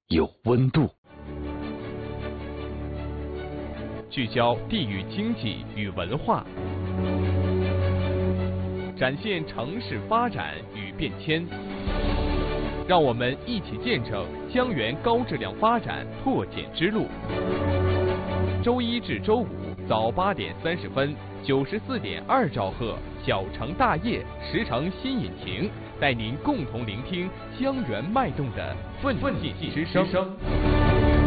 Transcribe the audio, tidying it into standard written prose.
有温度。 聚焦地域经济与文化，展现城市发展与变迁。让我们一起见证江源高质量发展拓展之路。周一至周五早8点30分，94.2兆赫小城大业10城新引擎，带您共同聆听江源脉动的奋进之声。